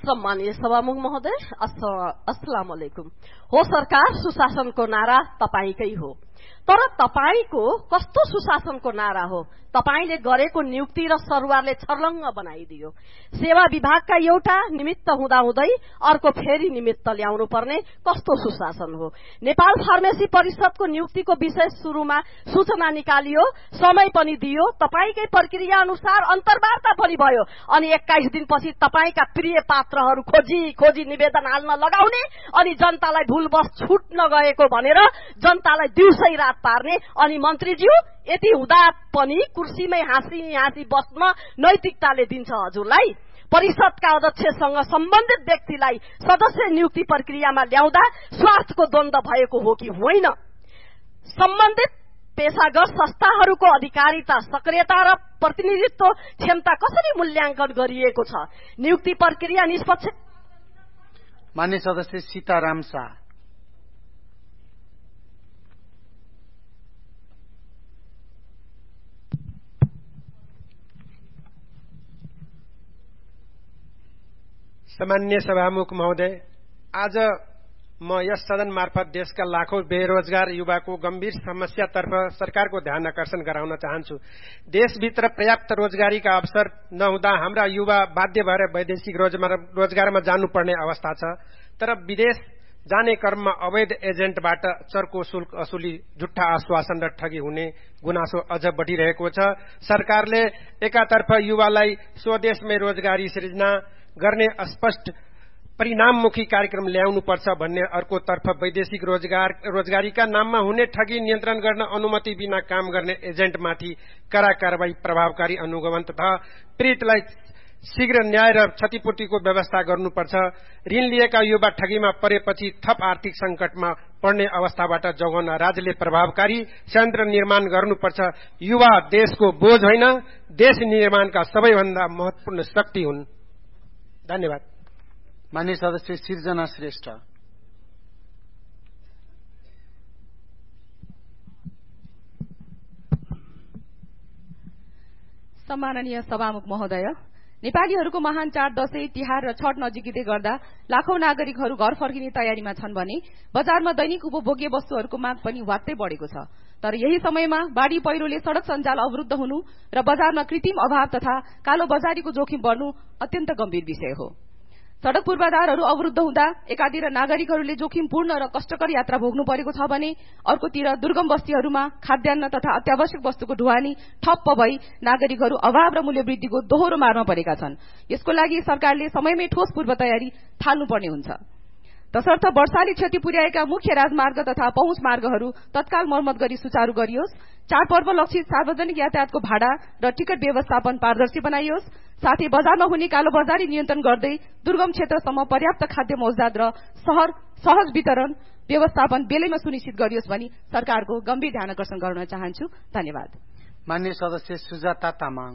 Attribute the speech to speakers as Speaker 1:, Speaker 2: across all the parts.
Speaker 1: सम्मानीय सभामुख महोदय, अस्सलाम वालेकुम। हो सरकार सुशासनको नारा तपाईकै हो, तर तपाईको कस्तो सुशासनको नारा हो? तपाईले गरेको नियुक्ति र सरुवारले छर्लङ्ग बनाइदियो। सेवा विभागका एउटा निमित्त हुँदाहुँदै अर्को फेरि निमित्त ल्याउनु पर्ने कस्तो सुशासन हो? नेपाल फार्मेसी परिषदको नियुक्तिको विषय सुरुमा सूचना निकालियो, समय पनि दियो, तपाईकै प्रक्रिया अनुसार अन्तर्वार्ता पनि भयो, अनि 21 दिनपछि तपाईका प्रिय पात्रहरू खोजी निवेदन हाल्न लगाउने अनि जनतालाई भूलवश छुट्न गएको भनेर जनतालाई दिउँसै रात पार्ने। अनि मन्त्रीज्यू यति हुँदा पनि कुर्सीमै हाँसी बस्न नैतिकताले दिन्छ हजुरलाई? परिषदका अध्यक्षसँग सम्बन्धित व्यक्तिलाई सदस्य नियुक्ति प्रक्रियामा ल्याउँदा स्वार्थको द्वन्द्व भएको हो कि होइन? सम्बन्धित पेशागत संस्थाहरूको अधिकारिता, सक्रियता र प्रतिनिधित्व क्षमता कसरी मूल्याङ्कन गरिएको छ? नियुक्ति प्रक्रिया निष्पक्ष?
Speaker 2: मान्य सदस्य सीताराम शाह।
Speaker 3: सम्मान्य सभामुख महोदय, आज म यस सदन मार्फत देशका लाखौं बेरोजगार युवाको गम्भीर समस्यातर्फ सरकारको ध्यान आकर्षण गराउन चाहन्छु। देशभित्र पर्याप्त रोजगारीका अवसर नहुँदा हाम्रा युवा बाध्य भएर वैदेशिक रोजगारमा जानुपर्ने अवस्था छ। तर विदेश जाने क्रममा अवैध एजेन्टबाट चर्को शुल्क असुली, झुट्टा आश्वासन र ठगी हुने गुनासो अझ बढ़िरहेको छ। सरकारले एकातर्फ युवालाई स्वदेशमै रोजगारी सृजना गर्ने अस्पष्ट परिणाममुखी कार्यक्रम ल्याउनुपर्छ भन्ने, अर्कोतर्फ वैदेशिक रोजगारीका नाममा हुने ठगी नियन्त्रण गर्न अनुमति बिना काम गर्ने एजेन्टमाथि कड़ा कारबाही, प्रभावकारी अनुगमन तथा पीडितलाई शीघ्र न्याय र क्षतिपूर्तिको व्यवस्था गर्नुपर्छ। ऋण लिएका युवा ठगीमा परेपछि थप आर्थिक संकटमा पर्ने अवस्थाबाट जोगाउन राज्यले प्रभावकारी संयन्त्र निर्माण गर्नुपर्छ। युवा देशको बोझ होइन, देश निर्माणका सबैभन्दा महत्वपूर्ण शक्ति हुन्। धन्यवाद।
Speaker 2: मान्य सदस्य सिर्जना श्रेष्ठ।
Speaker 4: सम्माननीय सभामुख महोदय, नेपालीहरूको महान चाड दशैं, तिहार र छठ नजिकै गर्दा लाखौं नागरिकहरू घर फर्किने तयारीमा छन् भने बजारमा दैनिक उपभोग्य वस्तुहरूको माग पनि वात्तै बढ़ेको छ। तर यही समयमा बाढ़ी पहिरोले सड़क सञ्जाल अवरुद्ध हुनु र बजारमा कृत्रिम अभाव तथा कालो बजारीको जोखिम बढ़नु अत्यन्त गम्भीर विषय हो। सड़क पूर्वाधारहरू अवरुद्ध हुँदा एकातिर नागरिकहरूले जोखिमपूर्ण र कष्टकर यात्रा भोग्नु परेको छ भने अर्कोतिर दुर्गम बस्तीहरूमा खाद्यान्न तथा अत्यावश्यक वस्तुको ढुवानी ठप्प भई नागरिकहरू अभाव र मूल्य वृद्धिको दोहोरो मारमा परेका छन्। यसको लागि सरकारले समयमै ठोस पूर्व तयारी थाल्नुपर्ने हुन्छ। तसर्थ वर्षाले क्षति पुर्याएका मुख्य राजमार्ग तथा पहुँच मार्गहरू तत्काल मर्मत गरी सुचारू गरियोस्। चाडपर्व लक्षित सार्वजनिक यातायातको भाडा र टिकट व्यवस्थापन पारदर्शी बनाइयोस्। साथै बजारमा हुने कालोबजारी नियन्त्रण गर्दै दुर्गम क्षेत्रसम्म पर्याप्त खाद्य मौजदात र सहज वितरण व्यवस्थापन बेलैमा सुनिश्चित गरियोस् भनी सरकारको गम्भीर ध्यान आकर्षण गर्न चाहन्छु। धन्यवाद।
Speaker 2: मान्य सदस्य सुजाता तामाङ।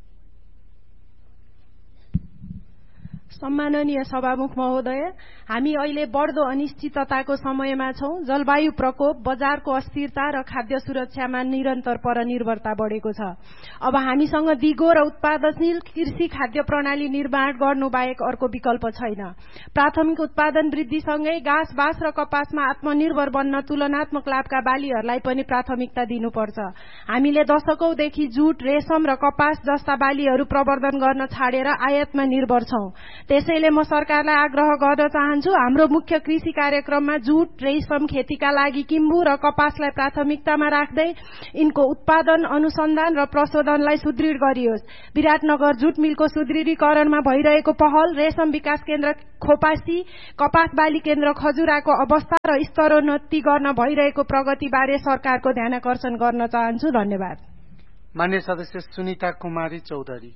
Speaker 5: सम्माननीय सभामुख महोदय, हामी अहिले बढ्दो अनिश्चितताको समयमा छौं। जलवायु प्रकोप, बजारको अस्थिरता र खाद्य सुरक्षामा निरन्तर परनिर्भरता बढ़ेको छ। अब हामीसँग दिगो र उत्पादनशील कृषि खाद्य प्रणाली निर्माण गर्नु बाहेक अर्को विकल्प छैन। प्राथमिक उत्पादन वृद्धिसँगै घाँस, बाँस र कपासमा आत्मनिर्भर बन्न तुलनात्मक लाभका बालीहरूलाई पनि प्राथमिकता दिनुपर्छ। हामीले दशकौंदेखि जुट, रेशम र कपास जस्ता बालीहरू प्रवर्धन गर्न छाडेर आयातमा निर्भर छौं। त्यसैले म सरकारलाई आग्रह गर्न चाहन्छु, हाम्रो मुख्य कृषि कार्यक्रममा जुट, रेशम खेतीका लागि किम्बु र कपासलाई प्राथमिकतामा राख्दै यिनको उत्पादन, अनुसन्धान र प्रशोधनलाई सुदृढ गरियोस्। विराटनगर जुट मिलको सुदृढीकरणमा भइरहेको पहल, रेशम विकास केन्द्र खोपासी, कपास बाली केन्द्र खजुराको अवस्था र स्तरोन्नति गर्न भइरहेको प्रगतिबारे सरकारको ध्यान आकर्षण गर्न चाहन्छु। धन्यवाद।
Speaker 2: मान्य सदस्य सुनिता कुमारी चौधरी।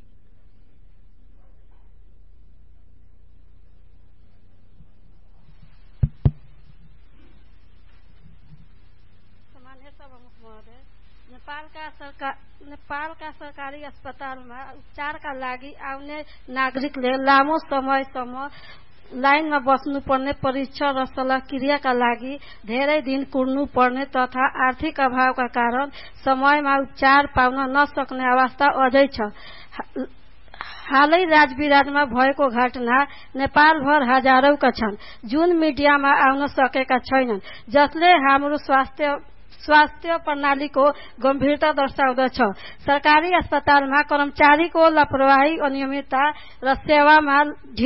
Speaker 6: नेपालका सरकारी अस्पतालमा उपचारका लागि आउने नागरिकले लामो समयसम्म लाइनमा बस्नुपर्ने, परीक्षा र सल्लाहक्रियाका लागि धेरै दिन कुर्नु पर्ने तथा आर्थिक अभावका कारण समयमा उपचार पाउन नसक्ने अवस्था अझै छ। हालै राजविराजमा भएको घटना नेपालभर हजारौंका छन् जुन मिडियामा आउन सकेका छैनन्, जसले हाम्रो स्वास्थ्य प्रणालीको गम्भीरता दर्शाउँदछ। सरकारी अस्पतालमा कर्मचारीको लापरवाही, अनियमितता र सेवामा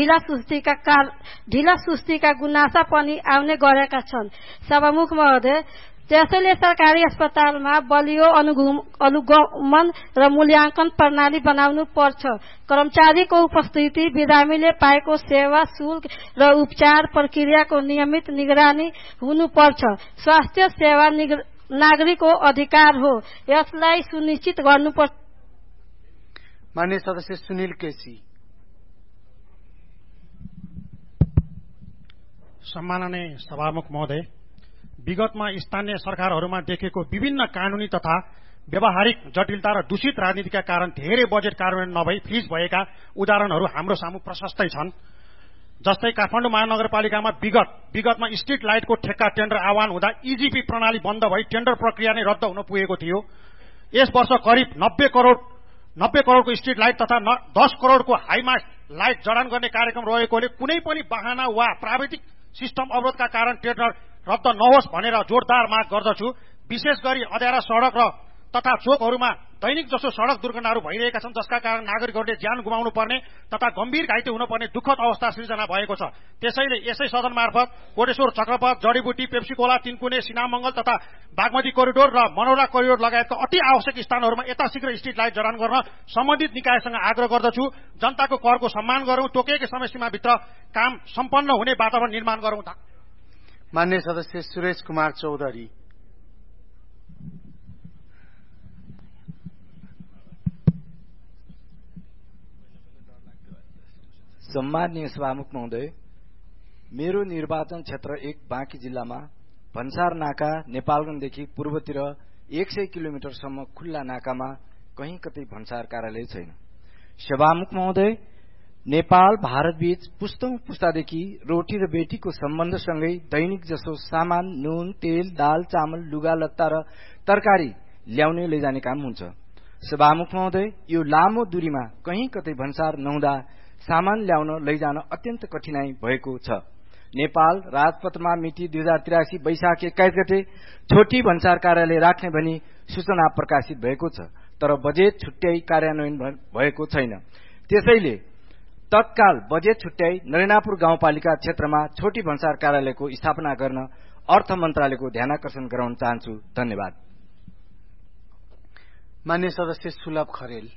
Speaker 6: ढिला सुस्तीका गुनासा पनि आउने गरेका छन्। सभामुख महोदय, त्यसैले सरकारी अस्पतालमा बलियो अनुगमन र मूल्याङ्कन प्रणाली बनाउनु पर्छ। कर्मचारीको उपस्थिति, बिरामीले पाएको सेवा शुल्क र उपचार प्रक्रियाको नियमित निगरानी हुनुपर्छ। स्वास्थ्य सेवा नागरिकको अधिकार हो, यसलाई सुनिश्चित गर्नुपर्छ।
Speaker 2: माननीय सदस्य सुनिल केसी।
Speaker 7: सम्माननीय सभामुख महोदय, विगतमा स्थानीय सरकारहरूमा देखेको विभिन्न कानूनी तथा व्यावहारिक जटिलता र दूषित राजनीतिका कारण धेरै बजेट कार्यान्वयन नभई फ्रिज भएका उदाहरणहरू हाम्रो सामु प्रशस्तै छन्। जस्तै काठमाडौँ महानगरपालिकामा विगतमा स्ट्रीट लाइटको ठेक्का टेन्डर आह्वान हुँदा इजिपी प्रणाली बन्द भई टेन्डर प्रक्रिया नै रद्द हुन पुगेको थियो। यस वर्ष करिब 90 करोडको स्ट्रीट लाइट तथा 10 करोडको हाइमास्ट लाइट जडान गर्ने कार्यक्रम रहेकोले कुनै पनि बहाना वा प्राविधिक सिस्टम अवरोधका कारण टेन्डर रद्द नहोस् भनेर जोरदार माग गर्दछु। विशेष गरी अँध्यारा सड़क र तथा चोकहरूमा दैनिक जसो सड़क दुर्घटनाहरू भइरहेका छन्, जसका कारण नागरिकहरूले ज्यान गुमाउनु पर्ने तथा गम्भीर घाइते हुन पर्ने दुःखद अवस्था सृजना भएको छ। त्यसैले यसै सदन मार्फत कोटेश्वर, चक्रपथ, जडीबुटी, पेप्सीकोला, तिनकुने, सिनामंगल तथा बागमती कोरिडोर र मनौरा कोरिडोर लगायतका अति आवश्यक स्थानहरूमा यथाशीघ्र स्ट्रीट लाइट जडान गर्न सम्बन्धित निकायसँग आग्रह गर्दछु। जनताको करको सम्मान गरौं, तोकेको समय सीमाभित्र काम सम्पन्न हुने वातावरण निर्माण गरौं।
Speaker 2: माननीय सदस्य सुरेश कुमार चौधरी।
Speaker 8: सम्माननीय सभामुख महोदय, मेरो निर्वाचन क्षेत्र 1 बाँकी जिल्लामा भन्सार नाका नेपालगञ्जदेखि पूर्वतिर 100 किलोमिटरसम्म खुल्ला नाकामा कहीं कतै भन्सार कार्यालय छैन। सभामुख महोदय, नेपाल भारत बीच पुस्तौं पुस्तादेखि रोटी र बेटीको सम्बन्धसँगै दैनिक जसो सामान, नुन, तेल, दाल, चामल, लुगा लत्ता र तरकारी ल्याउने लैजाने काम हुन्छ। सभामुख महोदय, यो लामो दूरीमा कहीं कतै भन्सार नहुँदा सामान ल्याउन लैजान अत्यन्त कठिनाई भएको छ। नेपाल राजपथमा मिति 2083 वैशाख 21 गते छोटी भन्सार कार्यालय राख्ने भनी सूचना प्रकाशित भएको छ, तर बजेट छुट्याई कार्यान्वयन भएको छैन। त्यसैले तत्काल बजेट छुट्याई नरेनापुर गाउँपालिका क्षेत्रमा छोटी भन्सार कार्यालयको स्थापना गर्न अर्थ मन्त्रालयको ध्यानाकर्षण गराउन चाहन्छु। धन्यवाद।
Speaker 2: माननीय सदस्य सुलभ खरेल।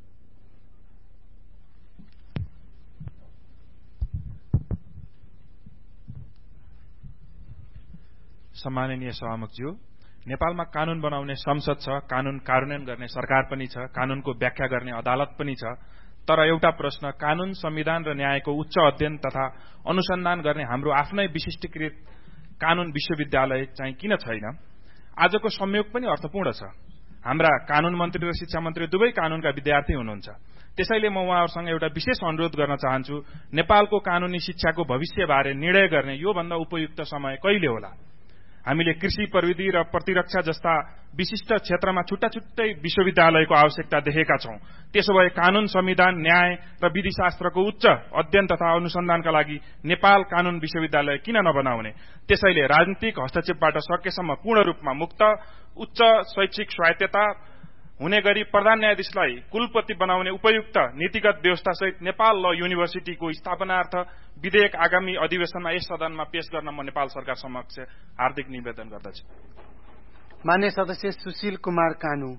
Speaker 9: सम्माननीय सभामुखज्यू, नेपालमा कानून बनाउने संसद छ, कानून कार्यान्वयन गर्ने सरकार पनि छ, कानूनको व्याख्या गर्ने अदालत पनि छ। तर एउटा प्रश्न, कानून, संविधान र न्यायको उच्च अध्ययन तथा अनुसन्धान गर्ने हाम्रो आफ्नै विशिष्टीकृत कानून विश्वविद्यालय चाहिँ किन छैन? आजको संयोग पनि अर्थपूर्ण छ। हाम्रा कानून मन्त्री र शिक्षा मन्त्री दुवै कानूनका विद्यार्थी हुनुहुन्छ। त्यसैले म उहाँहरूसँग एउटा विशेष अनुरोध गर्न चाहन्छु, नेपालको कानूनी शिक्षाको भविष्यबारे निर्णय गर्ने योभन्दा उपयुक्त समय कहिले होला? हामीले कृषि, प्रविधि र प्रतिरक्षा जस्ता विशिष्ट क्षेत्रमा छुट्टा छुट्टै विश्वविद्यालयको आवश्यकता देखेका छौं। त्यसो भए कानून, संविधान, न्याय र विधिशास्त्रको उच्च अध्ययन तथा अनुसन्धानका लागि नेपाल कानून विश्वविद्यालय किन नबनाउने? त्यसैले राजनीतिक हस्तक्षेपबाट सकेसम्म पूर्ण रूपमा मुक्त, उच्च शैक्षिक स्वायत्तता हुने गरी प्रधान न्यायाधीशलाई कुलपति बनाउने उपयुक्त नीतिगत व्यवस्थासहित नेपाल ल युनिभर्सिटीको स्थापनार्थ विधेयक आगामी अधिवेशनमा यस सदनमा पेश गर्न म नेपाल सरकार समक्ष हार्दिक निवेदन गर्दछु।
Speaker 2: माननीय सदस्य सुशील कुमार कानू।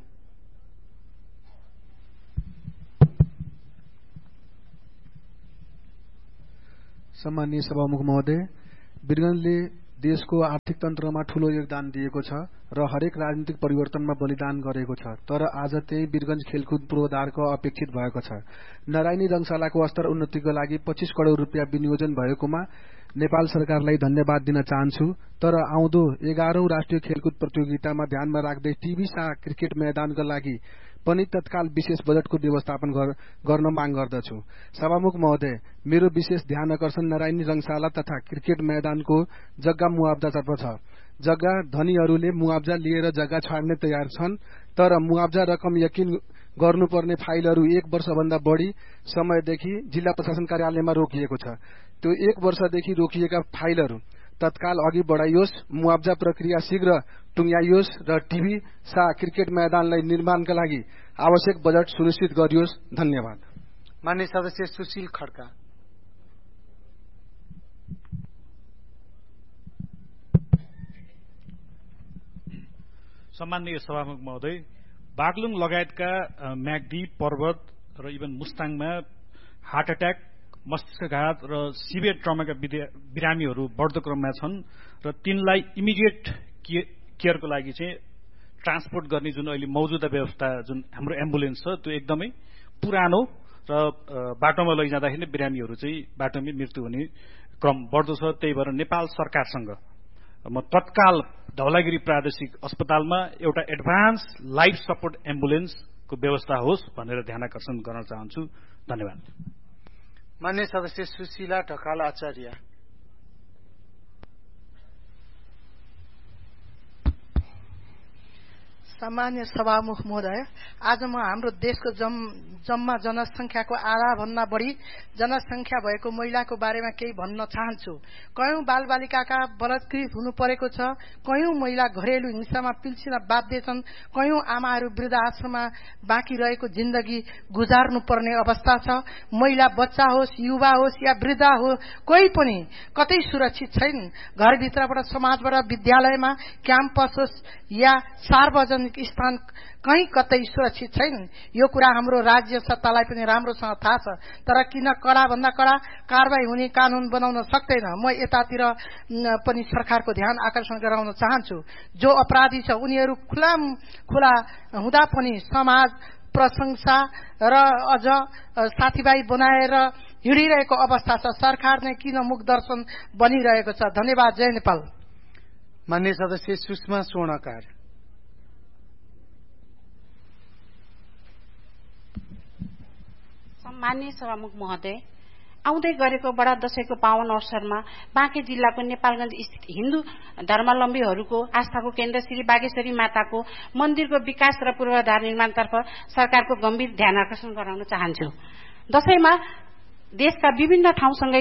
Speaker 10: सम्माननीय सभामुख महोदय, वीरगञ्जले देशको आर्थिक तन्त्रमा ठूलो योगदान दिएको छ र हरेक राजनीतिक परिवर्तनमा बलिदान गरेको छ। तर आज त्यही वीरगञ्ज खेलकुद पूर्वाधारको अपेक्षित भएको छ। नारायणी रंगशालाको स्तर उन्नतिको लागि 25 करोड़ रुपियाँ विनियोजन भएकोमा नेपाल सरकारलाई धन्यवाद दिन चाहन्छु। तर आउँदो 11औं राष्ट्रिय खेलकुद प्रतियोगितामा ध्यानमा राख्दै टीभी शाह क्रिकेट मैदानका लागि पनि तत्काल विशेष बजेटको व्यवस्थापन गर्न माग गर्दछु। सभामुख महोदय, मेरो विशेष ध्यान आकर्षण नारायणी रंगशाला तथा क्रिकेट मैदानको जग्गा मुआब्जातर्फ छ। जग्गा धनीहरूले मुआब्जा लिएर जग्गा छाड्ने तयार छन्, तर मुआब्जा रकम यकिन गर्नुपर्ने फाइलहरू 1 वर्षभन्दा बढी समयदेखि जिल्ला प्रशासन कार्यालयमा रोकिएको छ। त्यो 1 वर्षदेखि रोकिएका फाइलहरू तत्काल अघि बढाइयोस्, मुआब्जा प्रक्रिया शीघ्र टुंग्याइयोस् र टिभी सा क्रिकेट मैदानलाई निर्माणका लागि आवश्यक बजेट सुनिश्चित गरियोस्। धन्यवाद।
Speaker 2: माननीय सदस्य सुशील खड्का।
Speaker 7: सम्माननीय सभामुख महोदय, बागलुङ लगायतका म्याग्दी, पर्वत र इभन मुस्ताङमा हार्ट एट्याक, मस्तिष्कघात र सिभियर ट्रमाका बिरामीहरू बढ्दो क्रममा छन् र तिनलाई इमिडिएट केयरको लागि चाहिँ ट्रान्सपोर्ट गर्ने जुन अहिले मौजुदा व्यवस्था जुन हाम्रो एम्बुलेन्स छ त्यो एकदमै पुरानो र बाटोमा लैजाँदाखेरि बिरामीहरू चाहिँ बाटोमै मृत्यु हुने क्रम बढ्दो छ। त्यही भएर नेपाल सरकारसँग म तत्काल धौलागिरी प्रादेशिक अस्पतालमा एउटा एडभान्स लाइफ सपोर्ट एम्बुलेन्सको व्यवस्था होस् भनेर ध्यानाकर्षण गर्न चाहन्छु। धन्यवाद।
Speaker 2: माननीय सदस्य सुशीला ढकाल आचार्य।
Speaker 11: सामान्य सभामुख महोदय, आज म हाम्रो देशको जम्मा जनसंख्याको आधा भन्दा बढी जनसंख्या भएको महिलाको बारेमा केही भन्न चाहन्छु। कयौं बालबालिकाका बलात्कृत हुनु परेको छ, कयौं महिला घरेलु हिंसामा पिल्सिन बाध्य छन्, कयौं आमाहरू वृद्धाश्रममा बाँकी रहेको जिन्दगी गुजार्नु पर्ने अवस्था छ। महिला बच्चा होस्, युवा होस् या वृद्ध हो, कोही पनि कतै सुरक्षित छैन। घरभित्रबाट, समाजबाट, विद्यालयमा, क्याम्पस होस् या सार्वजनिक स्थान कहीँ कतै सुरक्षित छैन। यो कुरा हाम्रो राज्य सत्तालाई पनि राम्रोसँग थाहा छ, तर किन कडा भन्दा कडा कारबाही हुने कानून बनाउन सक्दैन। म यतातिर पनि सरकारको ध्यान आकर्षण गराउन चाहन्छु। जो अपराधी छ उनीहरू खुला हुँदा पनि समाज प्रशंसा र अझ साथीभाइ बनाएर हिँडिरहेको अवस्था छ। सरकार नै किन मुखदर्शन बनिरहेको छ। धन्यवाद। जय नेपाल।
Speaker 2: माननीय सदस्य सुषमा स्वर्णकार।
Speaker 12: माननीय सभामुख महोदय, आउँदै गरेको बडा दशैंको पावन अवसरमा बाँके जिल्लाको नेपालगञ्ज स्थित हिन्दू धर्मावलम्बीहरूको आस्थाको केन्द्र श्री बागेश्वरी माताको मन्दिरको विकास र पूर्वाधार निर्माणतर्फ सरकारको गम्भीर ध्यान आकर्षण गराउन चाहन्छु। दशैंमा देशका विभिन्न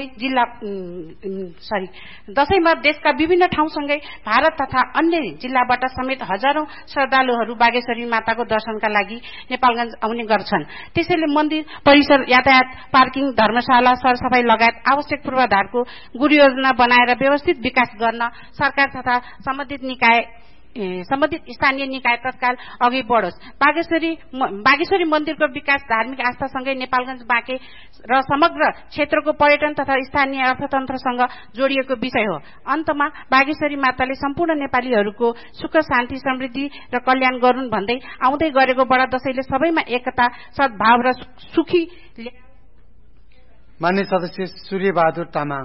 Speaker 12: ठाउँसँगै भारत तथा अन्य जिल्लाबाट समेत हजारौं श्रद्धालुहरू बागेश्वरी माताको दर्शनका लागि नेपालगञ्ज आउने गर्छन्। त्यसैले मन्दिर परिसर, यातायात, पार्किङ, धर्मशाला, सरसफाई लगायत आवश्यक पूर्वाधारको गुरुयोजना बनाएर व्यवस्थित विकास गर्न सरकार तथा सम्बन्धित स्थानीय निकाय तत्काल अघि बढोस्। बागेश्वरी मन्दिरको विकास धार्मिक आस्थासँगै नेपालगञ्ज, बाँके र समग्र क्षेत्रको पर्यटन तथा स्थानीय अर्थतन्त्रसँग जोडिएको विषय हो। अन्तमा बागेश्वरी माताले सम्पूर्ण नेपालीहरूको सुख, शान्ति, समृद्धि र कल्याण गरून् भन्दै आउँदै गरेको बडा दशैंले सबैमा एकता, सद्भाव र सुखी।
Speaker 2: माननीय सदस्य सूर्यबहादुर तामाङ।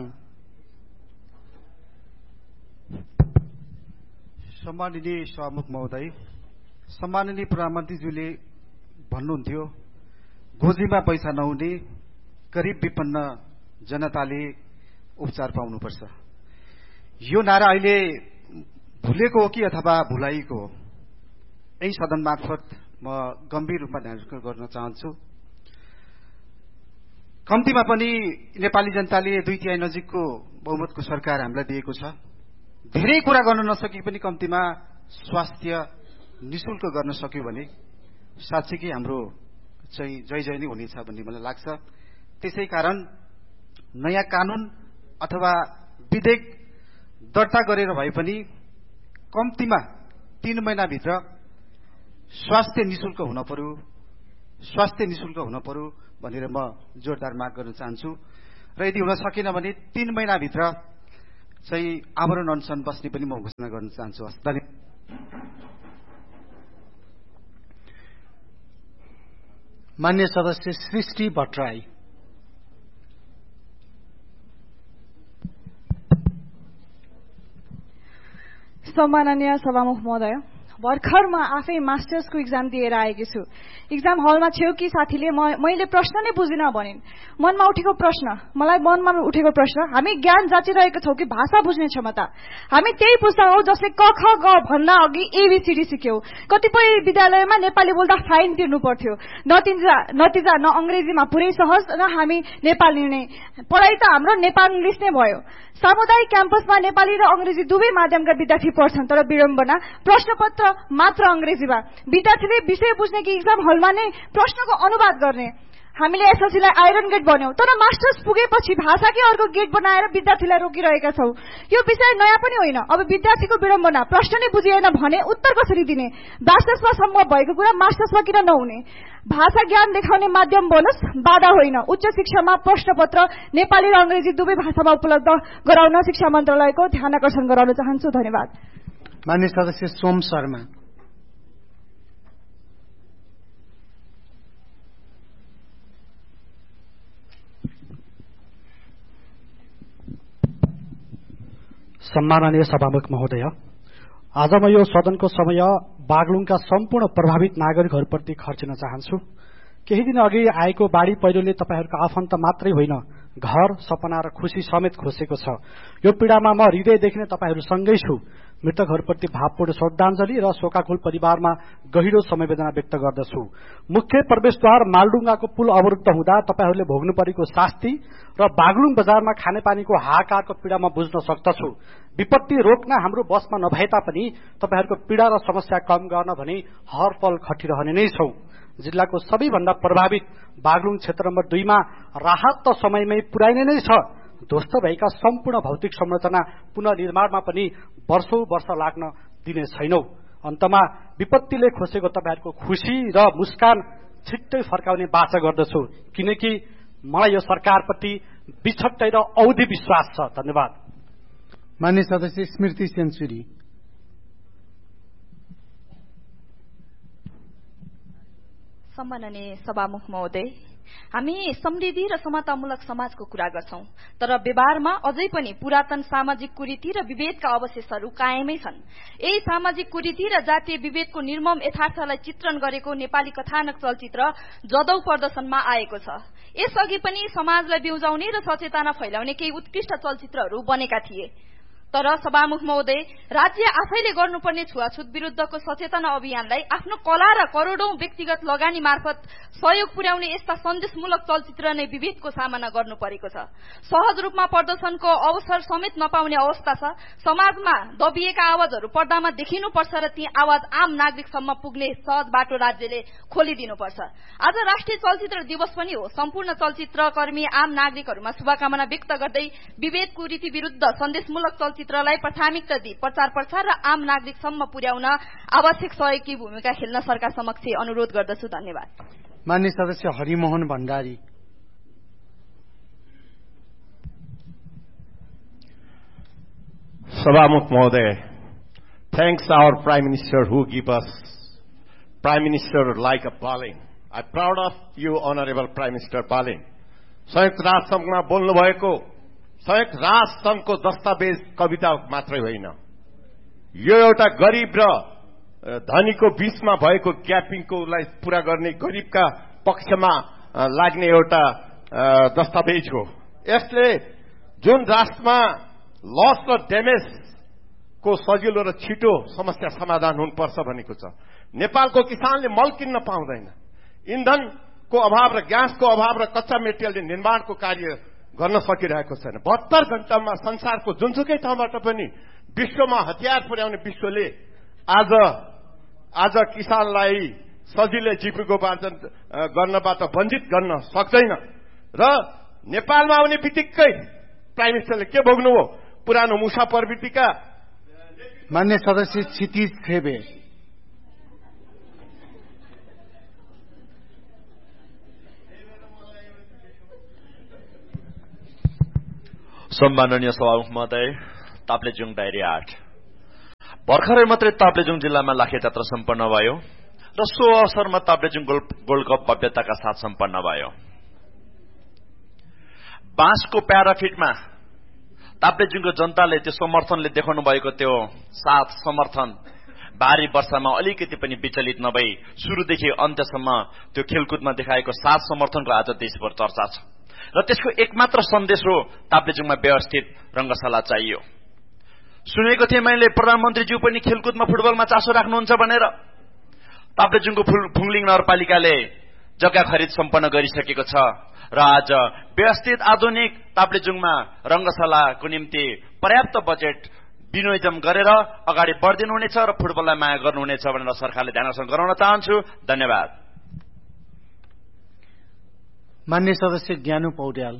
Speaker 13: सम्माननीय सभामुख महोदय, सम्माननीय प्रधानमन्त्रीज्यूले भन्नुहुन्थ्यो गोजीमा पैसा नहुने गरीब विपन्न जनताले उपचार पाउनुपर्छ। यो नारा अहिले भुलेको हो कि अथवा भुलाइएको हो? यही सदन मार्फत म गम्भीर रूपमा ध्यान गर्न चाहन्छु। कम्तीमा पनि नेपाली जनताले 2/3 नजिकको बहुमतको सरकार हामीलाई दिएको छ। धेरै कुरा गर्न नसके पनि कम्तीमा स्वास्थ्य निशुल्क गर्न सक्यो भने साँच्चै हाम्रो चाहिँ जय नै हुनेछ भन्ने मलाई लाग्छ। त्यसै कारण नयाँ कानून अथवा विधेयक दर्ता गरेर भए पनि कम्तीमा 3 महिनाभित्र स्वास्थ्य निशुल्क हुन पर्यो भनेर म जोरदार माग गर्न चाहन्छु। र यदि हुन सकेन भने 3 महिनाभित्र चाहिँ आवरण अनसन बस्ने पनि म घोषणा गर्न चाहन्छु।
Speaker 2: मान्य सदस्य सृष्टि भट्टराई।
Speaker 14: सम्माननीय सभामुख महोदय, भर्खर म आफै मास्टर्सको इक्जाम दिएर आएकी छु। इक्जाम हलमा छेउकी साथीले मैले प्रश्न नै बुझिन भनिन्। मनमा उठेको प्रश्न हामी ज्ञान जाचिरहेको छौँ कि भाषा बुझ्ने क्षमता? हामी त्यही पुस्ता हौ जसले क ख ग भन्दा अघि एबीसीडी सिक्यौं। कतिपय विद्यालयमा नेपाली बोल्दा फाइन तिर्नु पर्थ्यो। नतिजा न अंग्रेजीमा पुरै सहज न हामी नेपाली नै। पढाइ त हाम्रो नेपाल इङ्ग्लिस नै भयो। सामुदायिक क्याम्पसमा नेपाली र अंग्रेजी दुवै माध्यमका विद्यार्थी पढ्छन्, तर विडम्बना प्रश्नपत्र मात्र अंग्रेजीमा। विद्यार्थीले विषय बुझ्ने कि इक्जाम हलमा नै प्रश्नको अनुवाद गर्ने। हामीले एसएलसीलाई आइरन गेट बन्यौं, तर मास्टर्स पुगेपछि भाषाकै अर्को गेट बनाएर विद्यार्थीलाई रोकिरहेका छौं। यो विषय नयाँ पनि होइन। अब विद्यार्थीको विडम्बना, प्रश्न नै बुझिएन भने उत्तर कसरी दिने? मास्टर्समा सम्भव भएको कुरा मास्टर्समा किन नहुने? भाषा ज्ञान देखाउने माध्यम बनोस्, बाधा होइन। उच्च शिक्षामा प्रश्नपत्र नेपाली र अंग्रेजी दुवै भाषामा उपलब्ध गराउन शिक्षा मन्त्रालयको ध्यान आकर्षण गराउन चाहन्छु। धन्यवाद।
Speaker 2: माननीय सदस्य सोम शर्मा।
Speaker 15: सम्माननीय सभामुख महोदय, आज म यो सदनको समय बागलुङका सम्पूर्ण प्रभावित नागरिकहरूप्रति खर्चिन चाहन्छु। केही दिन अघि आएको बाढी पहिरोले तपाईहरूको आफन्त मात्रै होइन, घर, सपना र खुशी समेत खोसेको छ। यो पीडामा म हृदयदेखि नै तपाईहरूसँगै छु। मृतकहरूप्रति भावपूर्ण श्रद्धाञ्जली र शोकाकुल परिवारमा गहिरो संवेदना व्यक्त गर्दछु। मुख्य प्रवेशद्वार मालडुङ्गाको पुल अवरुद्ध हुँदा तपाईहरूले भोग्नु परेको शास्ति र बागलुङ बजारमा खानेपानीको हाहाकारको पीडा म बुझ्न सक्दछु। विपत्ति रोक्न हाम्रो बसमा नभए तापनि तपाईहरूको पीडा र समस्या कम गर्न भने हरपल खटिरहने नै छौं। जिल्लाको सबैभन्दा प्रभावित बागलुङ क्षेत्र नम्बर 2 मा राहत त समयमै पुर्याइने नै छ। ध्वस्त भएका सम्पूर्ण भौतिक संरचना पुनर्निर्माणमा पनि वर्षौं वर्ष लाग्न दिने छैनौं। अन्तमा विपत्तिले खोसेको तपाईहरूको खुशी र मुस्कान छिट्टै फर्काउने बाचा गर्दछु, किनकि मलाई यो सरकारप्रति बिछट्टै र औधी विश्वास छ। धन्यवाद।
Speaker 2: माननीय सदस्य स्मृति सेन्चुरी।
Speaker 4: सम्माननीय सभामुख महोदय, हामी समृद्धि र समतामूलक समाजको कुरा गर्छौं, तर व्यवहारमा अझै पनि पुरातन सामाजिक कुरीति र विभेदका अवशेषहरू कायमै छन्। यही सामाजिक कुरीति र जातीय विभेदको निर्मम यथार्थलाई चित्रण गरेको नेपाली कथानक चलचित्र जदौ प्रदर्शनमा आएको छ। यसअघि पनि समाजलाई बिउजाउने र सचेतना फैलाउने केही उत्कृष्ट चलचित्रहरू बनेका थिए। तर सभामुख महोदय, राज्य आफैले गर्नुपर्ने छुवाछुत विरुद्धको सचेतना अभियानलाई आफ्नो कला र करोडौं व्यक्तिगत लगानी मार्फत सहयोग पुर्याउने यस्ता सन्देशमूलक चलचित्र नै विभेदको सामना गर्नु परेको छ। सहज रूपमा प्रदर्शनको अवसर समेत नपाउने अवस्था छ। समाजमा दबिएका आवाजहरू पर्दामा देखिनुपर्छ र ती आवाज आम नागरिकसम्म पुग्ने सहज बाटो राज्यले खोलिदिनुपर्छ। आज राष्ट्रिय चलचित्र दिवस पनि हो। सम्पूर्ण चलचित्रकर्मी आम नागरिकहरूमा शुभकामना व्यक्त गर्दै विभेद कुरीति विरुद्ध सन्देशमूलक चलचित्रलाई प्राथमिकता दिई प्रचार प्रसार र आम नागरिकसम्म पुर्याउन आवश्यक सहयोगी भूमिका खेल्न सरकार समक्ष अनुरोध गर्दछु। धन्यवाद।
Speaker 2: माननीय सदस्य हरिमोहन भण्डारी।
Speaker 16: सभामुख महोदय, thanks our Prime Minister who give us Prime Minister like a Balin. I'm proud of you, Honorable Prime Minister Balin. संयुक्त राष्ट्र संघमा बोल्नु भएको संयुक्त राष्ट्र संघको दस्तावेज कविता मात्रै होइन, यो एउटा गरीब र धनीको बीचमा भएको ग्यापिङकोलाई पूरा गर्ने, गरीबका पक्षमा लाग्ने एउटा दस्तावेज हो। यसले जुन राष्ट्रमा लस र ड्यामेज को सजिलो र छिटो समस्या समाधान हुनुपर्छ भनेको छ। नेपालको किसानले मल किन्न पाउँदैन, इन्धनको अभाव र ग्यासको अभाव र कच्चा मेटेरियलले निर्माणको कार्य गर्न सकिरहेको छैन। 72 घण्टामा संसारको जुनसुकै ठाउँबाट पनि विश्वमा हतियार पुर्याउने विश्वले आज किसानलाई सजिलै जीविकोपार्जन गर्नबाट वञ्चित गर्न सक्दैन। र नेपालमा आउने बित्तिकै प्राइम मिनिस्टरले के भोग्नु हो? पुरानो मुसा प्रवृत्तिका।
Speaker 2: मान्य सदस्य क्षितिज थेबे।
Speaker 17: सम्माननीय सभामुख महोदय, ताप्लेजुङ डायरी 8 भर्खरै मात्रै ताप्लेजुङ जिल्लामा लाखे जात्रा सम्पन्न भयो र सो अवसरमा ताप्लेजुङ गोल्ड कप भव्यताका साथ सम्पन्न भयो। बाँसको प्याराफिटमा ताप्लेजुङको जनताले त्यो समर्थनले देखाउनु भएको त्यो साथ समर्थन भारी वर्षामा अलिकति पनि विचलित नभई सुरुदेखि अन्त्यसम्म त्यो खेलकुदमा देखाएको साथ समर्थनको आज देशभर चर्चा छ र त्यसको एकमात्र सन्देश हो ताप्लेजुङमा व्यवस्थित रंगशाला चाहियो। सुनेको थिएँ मैले प्रधानमन्त्रीज्यू पनि खेलकुदमा फुटबलमा चासो राख्नुहुन्छ भनेर। ताप्लेजुङको फुङलिङ नगरपालिकाले जग्गा खरिद सम्पन्न गरिसकेको छ र आज व्यवस्थित आधुनिक ताप्लेजुङमा रंगशालाको निम्ति पर्याप्त बजेट विनियोजन गरेर अगाडि बढ्दिनुहुनेछ र फुटबललाई माया गर्नुहुनेछ भनेर सरकारले ध्यान आकर्षण गराउन चाहन्छु। धन्यवाद।
Speaker 2: मान्य सदस्य ज्ञानु पौड्याल।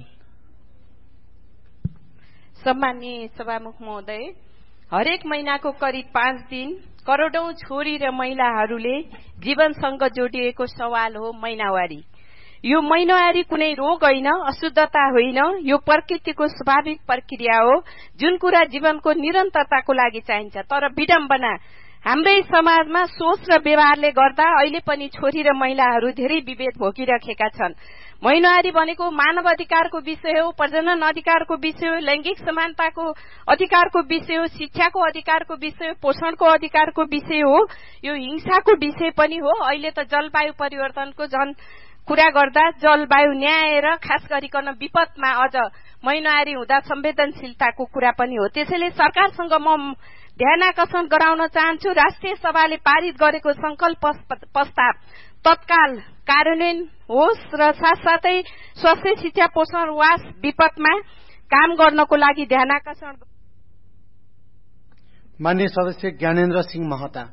Speaker 18: सम्माननीय सभामुख महोदय, हरेक महिनाको करिब 5 दिन करोडौं छोरी र महिलाहरूले जीवनसँग जोडिएको सवाल हो महिनावारी। यो महिनावारी कुनै रोग होइन, अशुद्धता होइन, यो प्रकृतिको स्वाभाविक प्रक्रिया हो जुन कुरा जीवनको निरन्तरताको लागि चाहिन्छ। तर विडम्बना हाम्रै समाजमा सोच र व्यवहारले गर्दा अहिले पनि छोरी र महिलाहरू धेरै विभेद भोगिरहेका छन्। महिनावारी भनेको मानव अधिकारको विषय हो, प्रजनन अधिकारको विषय हो, लैंगिक समानताको अधिकारको विषय हो, शिक्षाको अधिकारको विषय हो, पोषणको अधिकारको विषय हो, यो हिंसाको विषय पनि हो। अहिले त जलवायु परिवर्तनको झन् कुरा गर्दा जलवायु न्याय र खास गरिकन विपदमा अझ महिनावारी हुँदा संवेदनशीलताको कुरा पनि हो। त्यसैले सरकारसँग म ध्यान आकर्षण गराउन चाहन्छु, राष्ट्रिय सभाले पारित गरेको संकल्प प्रस्ताव तत्काल कार्यान्वयन होस् र साथसाथै स्वास्थ्य, शिक्षा, पोषण, वास विपदमा काम गर्नको लागि ध्यान आकर्षण।
Speaker 2: माननीय सदस्य ज्ञानेन्द्र सिंह महता।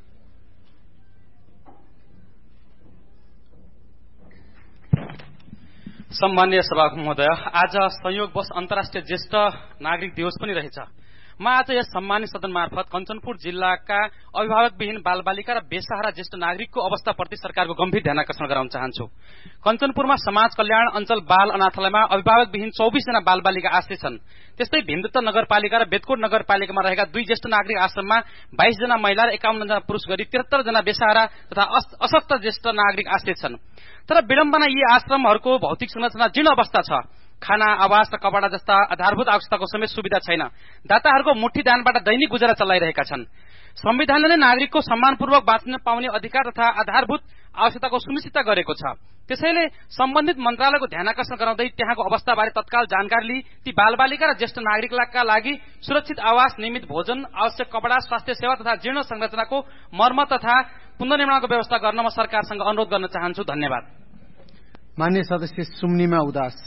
Speaker 19: सम्माननीय सभामुख महोदय, आज संयोगवश अन्तर्राष्ट्रिय ज्येष्ठ नागरिक दिवस पनि रहेछ। म आज यस सम्मानित सदन मार्फत कञ्चनपुर जिल्लाका अभिभावकविहीन बालबालिका र बेसहारा ज्येष्ठ नागरिकको अवस्थाप्रति सरकारको गम्भीर ध्यान आकर्षण गराउन चाहन्छु। कञ्चनपुरमा समाज कल्याण अञ्चल बाल अनाथालयमा अभिभावकविहीन 24 जना बालबालिका आश्रित छन्। त्यस्तै भीमदत्त नगरपालिका र बेतकोट नगरपालिकामा रहेका 2 ज्येष्ठ नागरिक आश्रममा 22 जना महिला र 51 जना पुरुष गरी 73 जना बेसहारा तथा अशक्त ज्येष्ठ नागरिक आश्रित छन्। तर विडम्बना यी आश्रमहरूको भौतिक संरचना जीर्ण अवस्था छ। खाना, आवास र कपडा जस्ता आधारभूत आवश्यकताको समेत सुविधा छैन। दाताहरूको मुठीदानबाट दैनिक गुजारा चलाइरहेका छन्। संविधानले नै नागरिकको सम्मानपूर्वक बाँच्न पाउने अधिकार तथा आधारभूत आवश्यकताको सुनिश्चित गरेको छ। त्यसैले सम्बन्धित मन्त्रालयको ध्यान आकर्षण गराउँदै त्यहाँको अवस्थाबारे तत्काल जानकारी लिई ती बालबालिका र ज्येष्ठ नागरिकका लागि सुरक्षित आवास, नियमित भोजन, आवश्यक कपडा, स्वास्थ्य सेवा तथा जीर्ण संरचनाको मर्मत तथा पुनर्निर्माणको व्यवस्था गर्न म सरकारसँग अनुरोध गर्न चाहन्छु। धन्यवाद।
Speaker 2: मान्य सदस्य सुम्निमा उदास।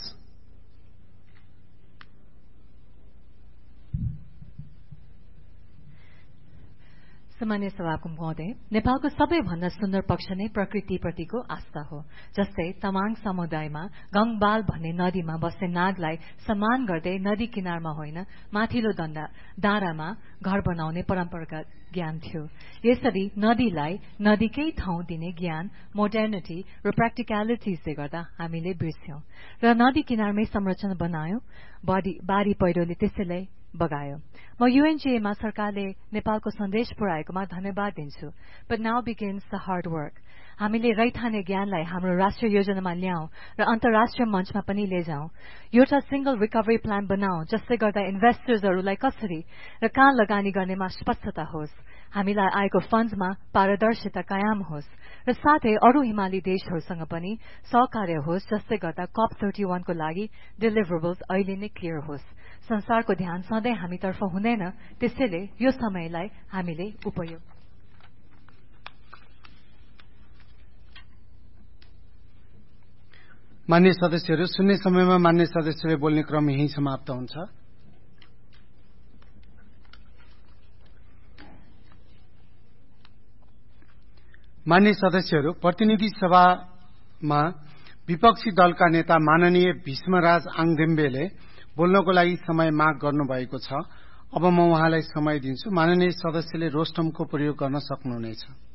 Speaker 20: सामान्य सभामुख महोदय, नेपालको सबैभन्दा सुन्दर पक्ष नै प्रकृतिप्रतिको आस्था हो। जस्तै तमाङ समुदायमा गङबाल भन्ने नदीमा बस्ने नागलाई सम्मान गर्दै नदी किनारमा होइन माथिल्लो डाँडामा घर बनाउने परम्परागत ज्ञान थियो। यसरी नदीलाई नदीकै ठाउँ दिने ज्ञान, मोडर्निटी र प्र्याक्टिकलिटिजले गर्दा हामीले बिर्स्यौं र नदी किनारमै संरचना बनायौं। बाढी पहिरोले त्यसैलाई बगायो। म युएनजीएमा सरकारले नेपालको सन्देश पुर्याएकोमा धन्यवाद दिन्छु। But now begins the hard work. हामीले रैथाने ज्ञानलाई हाम्रो राष्ट्रिय योजनामा ल्याऊ र अन्तर्राष्ट्रिय मञ्चमा पनि लैजाऊ। एउटा सिंगल रिकभरी प्लान बनाऊ जसले गर्दा इन्भेस्टर्सहरूलाई कसरी र कहाँ लगानी गर्नेमा स्पष्टता होस्। हामीलाई आएको फण्डमा पारदर्शिता कायम होस् र साथै अरू हिमाली देशहरूसँग पनि सहकार्य होस् जसले गर्दा COP31 को लागि डिलिभरेबल्स अहिले नै क्लियर होस्। संसारको ध्यान सधैँ हामीतर्फ हुँदैन, त्यसैले यो समयलाई हामीले उपयोग।
Speaker 2: मान्य सदस्यहरू, सुन्ने समयमा मान्य सदस्यले बोल्ने क्रम यही समाप्त हुन्छ। मान्य सदस्यहरू, प्रतिनिधि सभामा विपक्षी दलका नेता माननीय भीष्मराज आङदेम्बेले बोल्नको लागि समय माग गर्नुभएको छ। अब म उहाँलाई समय दिन्छु। माननीय सदस्यले रोस्टमको प्रयोग गर्न सक्नुहुनेछ।